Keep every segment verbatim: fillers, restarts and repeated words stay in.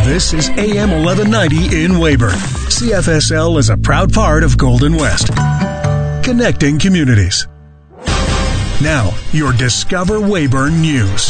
This is A M eleven ninety in Weyburn. C F S L is a proud part of Golden West. Connecting communities. Now, your Discover Weyburn News.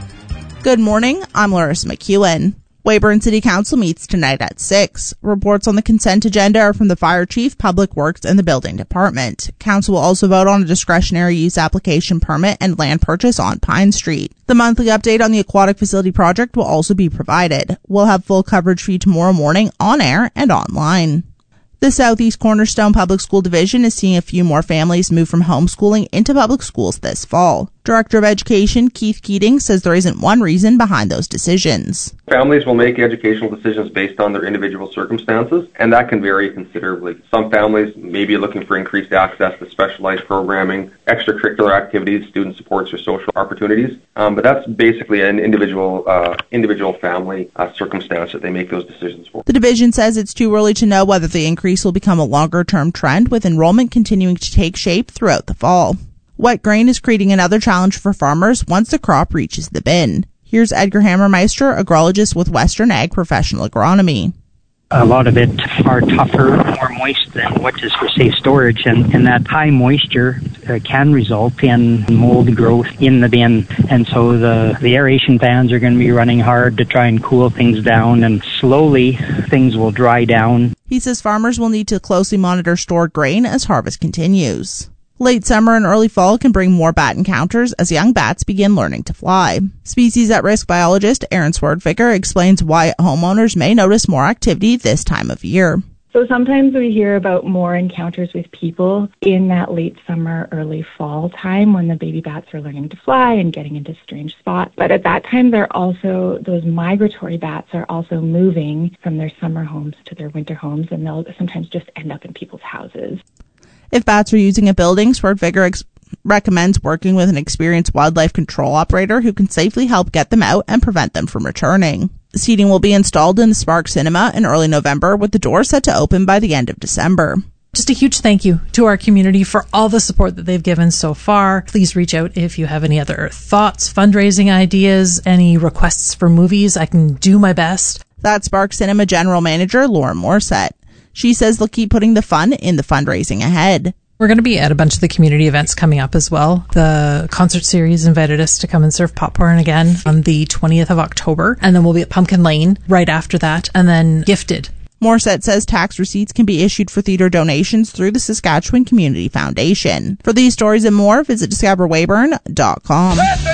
Good morning, I'm Larissa McEwen. Weyburn City Council meets tonight at six. Reports on the consent agenda are from the Fire Chief, Public Works, and the Building Department. Council will also vote on a discretionary use application permit and land purchase on Pine Street. The monthly update on the aquatic facility project will also be provided. We'll have full coverage for you tomorrow morning on air and online. The Southeast Cornerstone Public School Division is seeing a few more families move from homeschooling into public schools this fall. Director of Education Keith Keating says there isn't one reason behind those decisions. Families will make educational decisions based on their individual circumstances, and that can vary considerably. Some families may be looking for increased access to specialized programming, extracurricular activities, student supports, or social opportunities, um, but that's basically an individual uh, individual family uh, circumstance that they make those decisions for. The division says it's too early to know whether the increase will become a longer-term trend, with enrollment continuing to take shape throughout the fall. Wet grain is creating another challenge for farmers once the crop reaches the bin. Here's Edgar Hammermeister, agrologist with Western Ag Professional Agronomy. A lot of it are tougher, more moist than what is for safe storage, and, and that high moisture uh, can result in mold growth in the bin. And so the, the aeration fans are going to be running hard to try and cool things down, and slowly things will dry down. He says farmers will need to closely monitor stored grain as harvest continues. Late summer and early fall can bring more bat encounters as young bats begin learning to fly. Species at Risk biologist Erin Swerdvicker explains why homeowners may notice more activity this time of year. So sometimes we hear about more encounters with people in that late summer, early fall time when the baby bats are learning to fly and getting into strange spots. But at that time, they're also, those migratory bats are also moving from their summer homes to their winter homes, and they'll sometimes just end up in people's houses. If bats are using a building, Swerdvicker ex- recommends working with an experienced wildlife control operator who can safely help get them out and prevent them from returning. Seating will be installed in the Spark Cinema in early November, with the door set to open by the end of December. Just a huge thank you to our community for all the support that they've given so far. Please reach out if you have any other thoughts, fundraising ideas, any requests for movies. I can do my best. That's Spark Cinema General Manager Lauren Morissette. She says they'll keep putting the fun in the fundraising ahead. We're going to be at a bunch of the community events coming up as well. The concert series invited us to come and serve popcorn again on the twentieth of October. And then we'll be at Pumpkin Lane right after that, and then Gifted. Morissette says tax receipts can be issued for theater donations through the Saskatchewan Community Foundation. For these stories and more, visit discover weyburn dot com.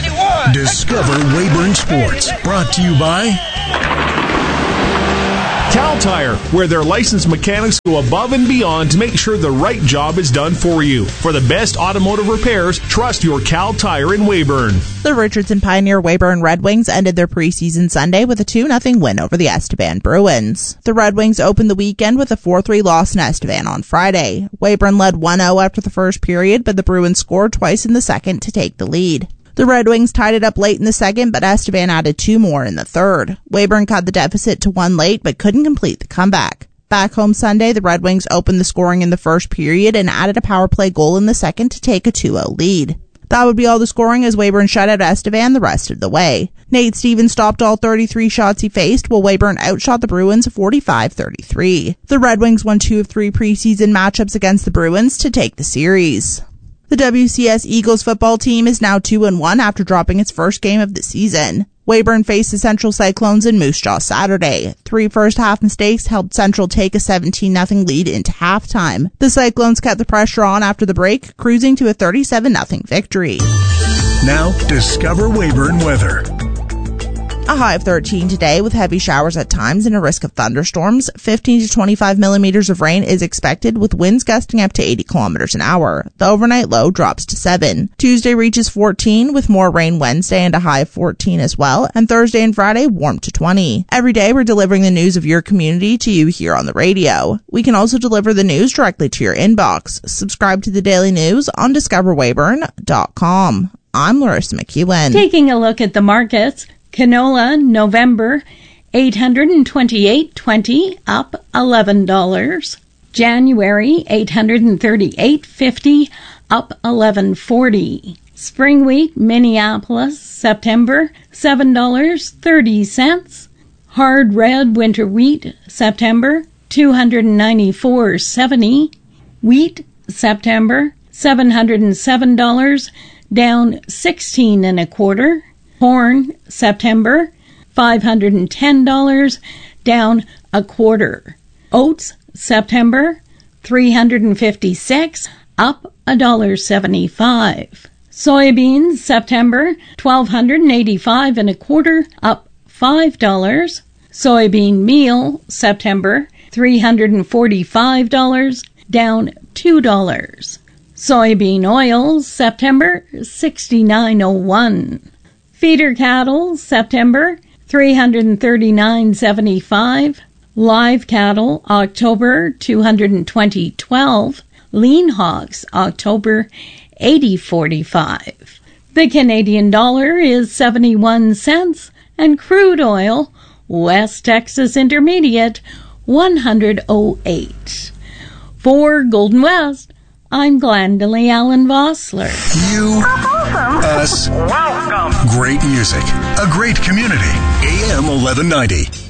Discover Weyburn Sports, brought to you by Cal Tire, where their licensed mechanics go above and beyond to make sure the right job is done for you. For the best automotive repairs, trust your Cal Tire in Weyburn. The Richardson Pioneer Weyburn Red Wings ended their preseason Sunday with a two nothing win over the Estevan Bruins. The Red Wings opened the weekend with a four three loss in Estevan on Friday. Weyburn led one oh after the first period, but the Bruins scored twice in the second to take the lead. The Red Wings tied it up late in the second, but Estevan added two more in the third. Weyburn cut the deficit to one late, but couldn't complete the comeback. Back home Sunday, the Red Wings opened the scoring in the first period and added a power play goal in the second to take a two oh lead. That would be all the scoring as Weyburn shut out Estevan the rest of the way. Nate Stevens stopped all thirty-three shots he faced, while Weyburn outshot the Bruins forty-five thirty-three. The Red Wings won two of three preseason matchups against the Bruins to take the series. The W C S Eagles football team is now two and one after dropping its first game of the season. Weyburn faced the Central Cyclones in Moose Jaw Saturday. Three first-half mistakes helped Central take a seventeen nothing lead into halftime. The Cyclones kept the pressure on after the break, cruising to a thirty-seven nothing victory. Now, Discover Weyburn weather. A high of thirteen today with heavy showers at times and a risk of thunderstorms. fifteen to twenty-five millimeters of rain is expected with winds gusting up to eighty kilometers an hour. The overnight low drops to seven. Tuesday reaches fourteen with more rain Wednesday and a high of fourteen as well. And Thursday and Friday warm to twenty. Every day we're delivering the news of your community to you here on the radio. We can also deliver the news directly to your inbox. Subscribe to the daily news on discover weyburn dot com. I'm Larissa McEwen. Taking a look at the markets. Canola, November, eight hundred twenty-eight twenty, up eleven dollars. January, eight hundred thirty-eight fifty, up eleven forty. Spring wheat, Minneapolis, September, seven dollars and thirty cents. Hard red winter wheat, September, two hundred ninety-four dollars and seventy cents. Wheat, September, seven hundred seven dollars, down sixteen and a quarter. Corn, September, five hundred ten dollars, down a quarter. Oats, September, three hundred fifty-six dollars, up one dollar seventy-five. Soybeans, September, twelve hundred eighty-five and a quarter, up five dollars. Soybean meal, September, three hundred forty-five dollars, down two dollars. Soybean oil, September, sixty-nine oh one. Feeder cattle, September, three hundred thirty-nine seventy-five. Live cattle, October, two hundred twenty twelve. Lean hogs, October, eighty forty-five. The Canadian dollar is seventy-one cents, and crude oil, West Texas Intermediate, one hundred eight. For Golden West, I'm Glendalee Allen Vossler. You, us, welcome. Great music, a great community. A M eleven ninety.